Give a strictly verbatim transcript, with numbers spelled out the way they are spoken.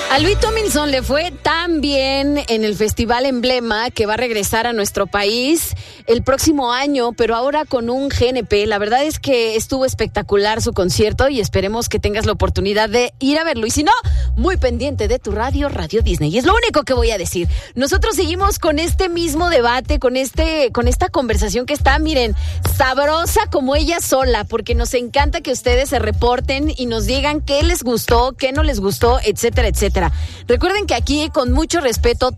A Louis Tomlinson le fue tan bien en el Festival Emblema que va a regresar a nuestro país el próximo año, pero ahora con un G N P. La verdad es que estuvo espectacular su concierto y esperemos que tengas la oportunidad de ir a verlo. Y si no, muy pendiente de tu radio, Radio Disney. Y es lo único que voy a decir. Nosotros seguimos con este mismo debate, con este, con esta conversación que está, miren, sabrosa como ella sola, porque nos encanta que ustedes se reporten y nos digan qué les gustó, qué no les gustó, etcétera, etcétera. Recuerden que aquí, con mucho respeto,